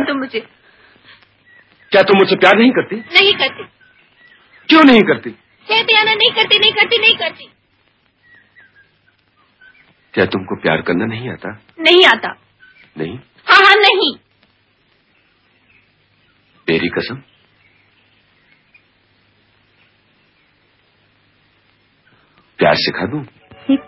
दो मुझे। क्या तुम मुझसे प्यार नहीं करती? नहीं करती। क्यों नहीं करती? कहते आना, नहीं करती नहीं करती नहीं करती। क्या तुमको प्यार करना नहीं आता? नहीं आता। नहीं? हाँ हाँ नहीं। तेरी कसम? प्यार सिखा दूं?